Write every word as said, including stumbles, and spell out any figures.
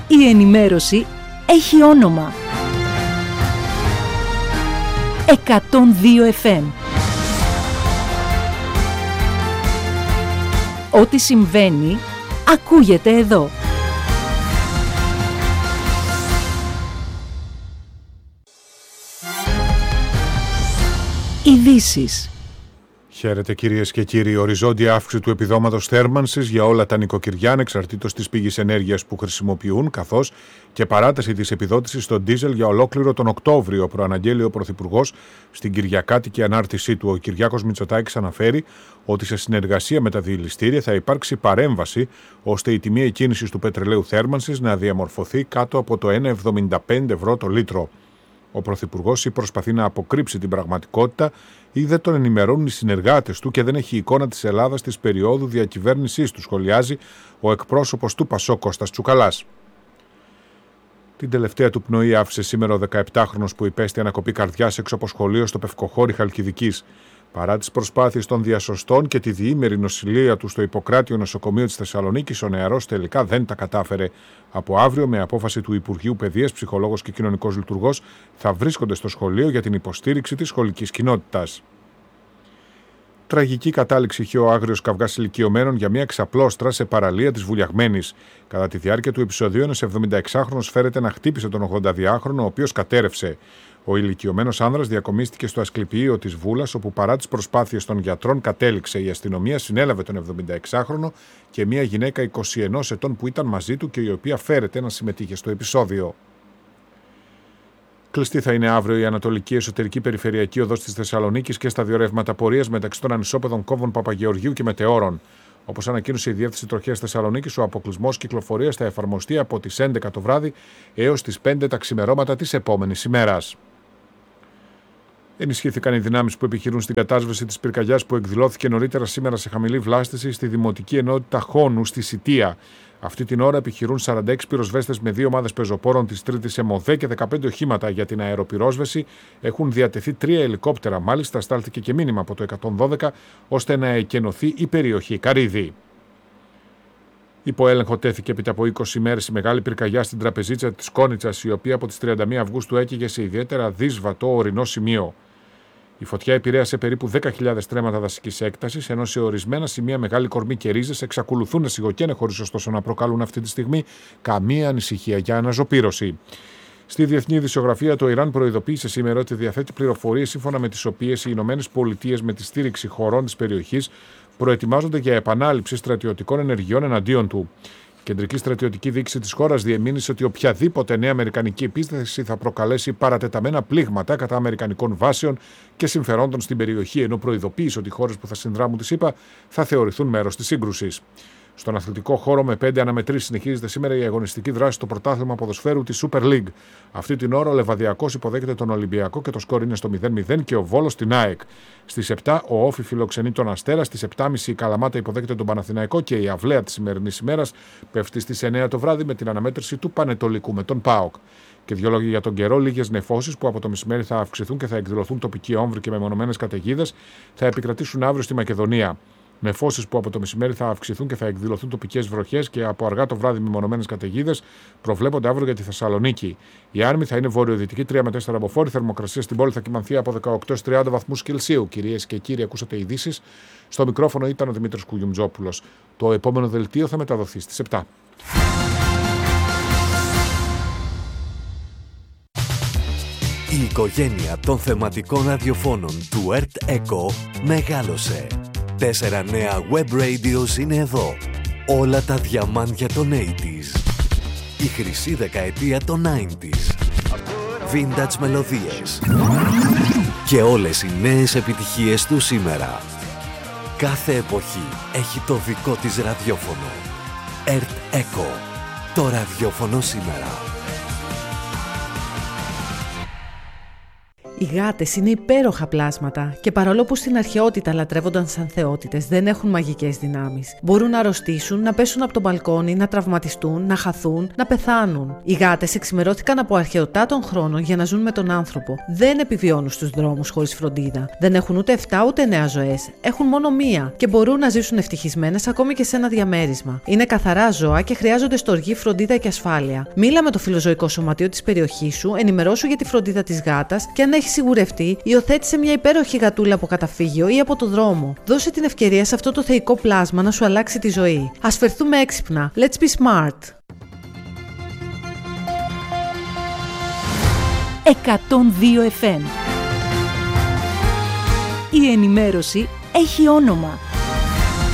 Η ενημέρωση έχει όνομα. εκατόν δύο εφ εμ. Ό,τι συμβαίνει, ακούγεται εδώ. Ειδήσεις. Χαίρετε κυρίες και κύριοι. Οριζόντια αύξηση του επιδόματος θέρμανσης για όλα τα νοικοκυριά ανεξαρτήτως της πηγής ενέργειας που χρησιμοποιούν, καθώς και παράταση της επιδότησης στο ντίζελ για ολόκληρο τον Οκτώβριο, προαναγγέλει ο Πρωθυπουργός στην κυριακάτικη ανάρτησή του. Ο Κυριάκος Μητσοτάκης αναφέρει ότι σε συνεργασία με τα διελιστήρια θα υπάρξει παρέμβαση ώστε η τιμή εκκίνησης του πετρελαίου θέρμανσης να διαμορφωθεί κάτω από το ένα κόμμα εβδομήντα πέντε ευρώ το λίτρο. Ο Πρωθυπουργός ή προσπαθεί να αποκρύψει την πραγματικότητα ή δεν τον ενημερώνουν οι συνεργάτες του και δεν έχει εικόνα της Ελλάδας της περίοδου διακυβέρνησής του, σχολιάζει ο εκπρόσωπος του Πασόκ Κώστας Τσουκαλάς. Την τελευταία του πνοή άφησε σήμερα ο δεκαεπτάχρονος που υπέστη ανακοπή καρδιάς έξω από σχολείο στο Πευκοχώρι Χαλκιδικής. Παρά τις προσπάθειες των διασωστών και τη διήμερη νοσηλεία του στο Ιπποκράτιο Νοσοκομείο της Θεσσαλονίκης, ο νεαρός τελικά δεν τα κατάφερε. Από αύριο, με απόφαση του Υπουργείου Παιδείας, ψυχολόγος και κοινωνικός λειτουργός θα βρίσκονται στο σχολείο για την υποστήριξη της σχολικής κοινότητας. Τραγική κατάληξη είχε ο άγριος καυγάς ηλικιωμένων για μια ξαπλώστρα σε παραλία της Βουλιαγμένης. Κατά τη διάρκεια του επεισοδίου, ένας εβδομηνταεξάχρονος φέρεται να χτύπησε τον ογδονταδυάχρονο, ο οποίος κατέρευσε. Ο ηλικιωμένος άνδρας διακομίστηκε στο Ασκληπιείο της Βούλας, όπου παρά τις προσπάθειες των γιατρών κατέληξε. Η αστυνομία συνέλαβε τον εβδομηνταεξάχρονο και μια γυναίκα είκοσι ενός ετών που ήταν μαζί του και η οποία φέρεται να συμμετείχε στο επεισόδιο. Κλειστή θα είναι αύριο η Ανατολική Εσωτερική Περιφερειακή Οδός της Θεσσαλονίκης και στα δύο ρεύματα πορείας μεταξύ των ανισόπεδων κόμβων Παπαγεωργίου και Μετεώρων. Όπως ανακοίνωσε η Διεύθυνση Τροχέας Θεσσαλονίκης, ο αποκλεισμός κυκλοφορίας θα εφαρμοστεί από τις έντεκα το βράδυ έως τις πέντε τα ξημερώματα της επόμενης ημέρας. Ενισχύθηκαν οι δυνάμεις που επιχειρούν στην κατάσβεση της πυρκαγιάς που εκδηλώθηκε νωρίτερα σήμερα σε χαμηλή βλάστηση στη Δημοτική Ενότητα Χόνου στη Σιτία. Αυτή την ώρα επιχειρούν σαράντα έξι πυροσβέστες με δύο ομάδες πεζοπόρων της Τρίτης ΕΜΟΔΕ και δεκαπέντε οχήματα για την αεροπυρόσβεση. Έχουν διατεθεί τρία ελικόπτερα. Μάλιστα, στάλθηκε και μήνυμα από το εκατόν δώδεκα ώστε να εκενωθεί η περιοχή Καρύδη. Υπό έλεγχο τέθηκε έπειτα από είκοσι ημέρες η μεγάλη πυρκαγιά στην τραπεζίτσα της Κόνιτσας, η οποία από τις τριάντα μία Αυγούστου έκαιγε σε ιδιαίτερα δύσβατο ορεινό σημείο. Η φωτιά επηρέασε περίπου δέκα χιλιάδες στρέμματα δασικής έκτασης, ενώ σε ορισμένα σημεία μεγάλη κορμή και ρίζες εξακολουθούν να σιγοκαίνε, χωρίς ωστόσο να προκαλούν αυτή τη στιγμή καμία ανησυχία για αναζωπήρωση. Στη διεθνή ειδησιογραφία, το Ιράν προειδοποίησε σήμερα ότι διαθέτει πληροφορίες σύμφωνα με τις οποίες οι Ηνωμένες Πολιτείες, με τη στήριξη χωρών της περιοχής, προετοιμάζονται για επανάληψη στρατιωτικών ενεργειών εναντίον του. Η κεντρική στρατιωτική διοίκηση της χώρας διεμήνυσε ότι οποιαδήποτε νέα αμερικανική επίθεση θα προκαλέσει παρατεταμένα πλήγματα κατά αμερικανικών βάσεων και συμφερόντων στην περιοχή, ενώ προειδοποίησε ότι οι χώρες που θα συνδράμουν τη ΣΥΠΑ θα θεωρηθούν μέρος της σύγκρουσης. Στον αθλητικό χώρο, με πέντε αναμετρήσεις, συνεχίζεται σήμερα η αγωνιστική δράση στο πρωτάθλημα ποδοσφαίρου της Super League. Αυτή την ώρα ο Λεβαδιακός υποδέχεται τον Ολυμπιακό και το σκορ είναι στο μηδέν μηδέν και ο Βόλος την ΑΕΚ. Στις επτά ο Όφι φιλοξενεί τον Αστέρα, στις επτά και μισή η Καλαμάτα υποδέχεται τον Παναθηναϊκό και η αυλαία της σημερινής ημέρας πέφτει στις εννέα το βράδυ με την αναμέτρηση του Πανετολικού με τον ΠΑΟΚ. Και δύο λόγια για τον καιρό: λίγες νεφώσεις που από το μεσημέρι θα αυξηθούν και θα εκδηλωθούν τοπικοί όμβροι και μεμονωμένες καταιγίδες θα επικρατήσουν αύριο στη Μακεδονία. Νεφώσεις που από το μεσημέρι θα αυξηθούν και θα εκδηλωθούν τοπικές βροχές και από αργά το βράδυ μεμονωμένες καταιγίδες προβλέπονται αύριο για τη Θεσσαλονίκη. Η Άρμη θα είναι βορειοδυτική τρία με τέσσερα μποφόρ. Η θερμοκρασία στην πόλη θα κυμανθεί από δεκαοκτώ έως τριάντα βαθμούς Κελσίου. Κυρίες και κύριοι, ακούσατε ειδήσεις. Στο μικρόφωνο ήταν ο Δημήτρης Κουγιουμτζόπουλος. Το επόμενο δελτίο θα μεταδοθεί στις επτά. Η οικογένεια των θεματικών ραδιοφώνων του ΕΡΤ ΕΚΟ μεγάλωσε. Τέσσερα νέα web radios είναι εδώ. Όλα τα διαμάντια των ογδόντα. Η χρυσή δεκαετία των ενενήντα. Vintage μελωδίες. Και όλες οι νέες επιτυχίες του σήμερα. Κάθε εποχή έχει το δικό της ραδιόφωνο. ΕΡΤ ΕΚΟ. Το ραδιόφωνο σήμερα. Οι γάτες είναι υπέροχα πλάσματα και παρόλο που στην αρχαιότητα λατρεύονταν σαν θεότητες, δεν έχουν μαγικές δυνάμεις. Μπορούν να αρρωστήσουν, να πέσουν από το μπαλκόνι, να τραυματιστούν, να χαθούν, να πεθάνουν. Οι γάτες εξημερώθηκαν από αρχαιοτά των χρόνων για να ζουν με τον άνθρωπο. Δεν επιβιώνουν στους δρόμους χωρίς φροντίδα. Δεν έχουν ούτε εφτά ούτε εννέα ζωές. Έχουν μόνο μία και μπορούν να ζήσουν ευτυχισμένες ακόμη και σε ένα διαμέρισμα. Είναι καθαρά ζώα και χρειάζονται στοργή, φροντίδα και ασφάλεια. Μίλα με το φιλοζωικό σωματείο της περιοχής σου, ενημερώσου για τη φροντίδα της γάτας και αν έχει σιγουρευτεί, υιοθέτησε μια υπέροχη γατούλα από καταφύγιο ή από το δρόμο. Δώσε την ευκαιρία σε αυτό το θεϊκό πλάσμα να σου αλλάξει τη ζωή. Ας φερθούμε έξυπνα. Let's be smart. εκατόν δύο εφ εμ. Η ενημέρωση έχει όνομα.